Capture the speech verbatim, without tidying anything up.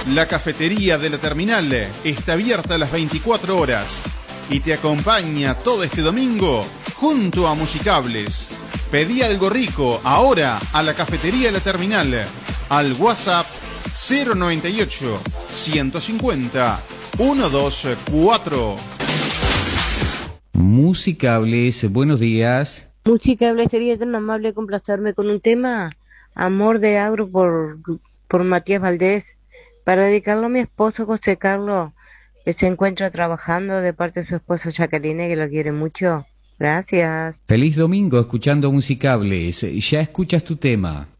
La cafetería de la terminal está abierta a las veinticuatro horas y te acompaña todo este domingo junto a Musicables. Pedí algo rico ahora a la cafetería de la terminal al WhatsApp cero noventa y ocho, ciento cincuenta, ciento veinticuatro. Musicables, buenos días. Musicables, sería tan amable complacerme con un tema, Amor de Agro por, por Matías Valdés, para dedicarlo a mi esposo José Carlos, que se encuentra trabajando, de parte de su esposa Jacqueline, que lo quiere mucho. Gracias. Feliz domingo escuchando Musicables. Ya escuchas tu tema.